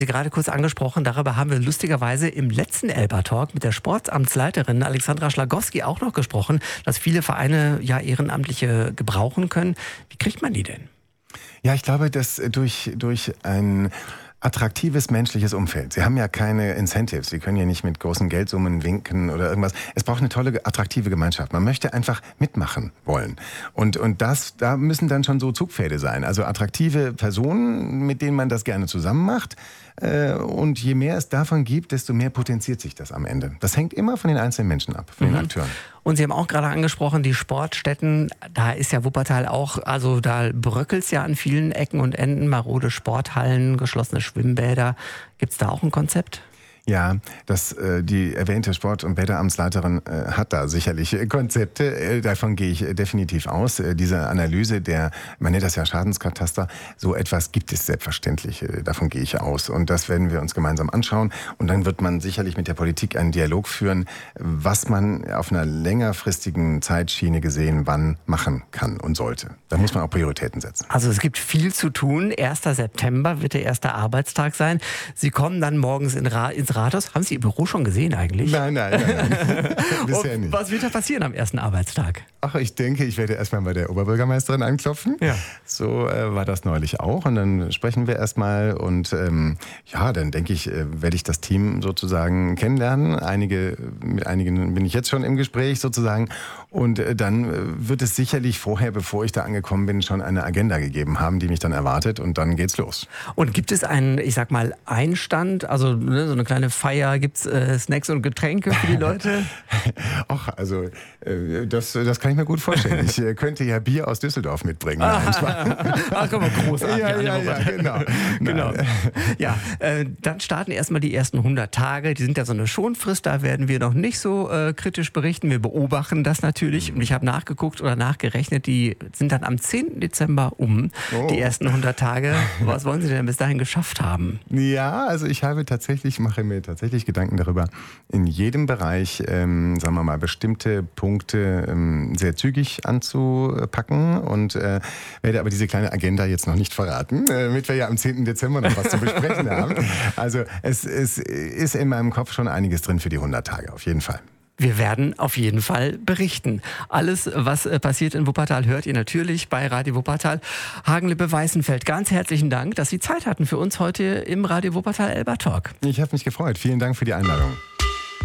Sie gerade kurz angesprochen, darüber haben wir lustigerweise im letzten Elba-Talk mit der Sportsamtsleiterin Alexandra Schlagowski auch noch gesprochen, dass viele Vereine ja Ehrenamtliche gebrauchen können. Wie kriegt man die denn? Ja, ich glaube, dass durch ein attraktives menschliches Umfeld. Sie haben ja keine Incentives. Sie können ja nicht mit großen Geldsummen winken oder irgendwas. Es braucht eine tolle, attraktive Gemeinschaft. Man möchte einfach mitmachen wollen. Und da müssen dann schon so Zugpferde sein. Also attraktive Personen, mit denen man das gerne zusammen macht. Und je mehr es davon gibt, desto mehr potenziert sich das am Ende. Das hängt immer von den einzelnen Menschen ab, von den Akteuren. Und Sie haben auch gerade angesprochen, die Sportstätten, da ist ja Wuppertal auch, also da bröckelt es ja an vielen Ecken und Enden, marode Sporthallen, geschlossene Schwimmbäder. Gibt es da auch ein Konzept? Ja, die erwähnte Sport- und Bäderamtsleiterin hat da sicherlich Konzepte. Davon gehe ich definitiv aus. Diese Analyse man nennt das ja Schadenskataster, so etwas gibt es selbstverständlich. Davon gehe ich aus. Und das werden wir uns gemeinsam anschauen. Und dann wird man sicherlich mit der Politik einen Dialog führen, was man auf einer längerfristigen Zeitschiene gesehen wann machen kann und sollte. Da muss man auch Prioritäten setzen. Also es gibt viel zu tun. 1. September wird der erste Arbeitstag sein. Sie kommen dann morgens ins Rathaus. Haben Sie Ihr Büro schon gesehen eigentlich? Nein. Bisher nicht. Was wird da passieren am ersten Arbeitstag? Ach, ich denke, ich werde erstmal bei der Oberbürgermeisterin anklopfen. Ja. So war das neulich auch. Und dann sprechen wir erstmal. Und dann denke ich, werde ich das Team sozusagen kennenlernen. Mit einigen bin ich jetzt schon im Gespräch sozusagen. Und dann wird es sicherlich vorher, bevor ich da angekommen bin, schon eine Agenda gegeben haben, die mich dann erwartet. Und dann geht's los. Und gibt es einen, ich sag mal, Einstand? Also so eine kleine Feier? Gibt es Snacks und Getränke für die Leute? Ach, also das kann ich mir gut vorstellen. Ich könnte ja Bier aus Düsseldorf mitbringen. Ach, guck mal, großartig. Ja, genau. Ja, dann starten erstmal die ersten 100 Tage. Die sind ja so eine Schonfrist, da werden wir noch nicht so kritisch berichten. Wir beobachten das natürlich und ich habe nachgeguckt oder nachgerechnet, die sind dann am 10. Dezember die ersten 100 Tage. Was wollen Sie denn bis dahin geschafft haben? Ja, also ich mache mir tatsächlich Gedanken darüber, in jedem Bereich, sagen wir mal, bestimmte Punkte sehr zügig anzupacken und werde aber diese kleine Agenda jetzt noch nicht verraten, damit wir ja am 10. Dezember noch was zu besprechen haben. Also es ist in meinem Kopf schon einiges drin für die 100 Tage, auf jeden Fall. Wir werden auf jeden Fall berichten. Alles, was passiert in Wuppertal, hört ihr natürlich bei Radio Wuppertal. Hagenlippe-Weißenfeld, ganz herzlichen Dank, dass Sie Zeit hatten für uns heute im Radio Wuppertal Elba Talk. Ich habe mich gefreut. Vielen Dank für die Einladung.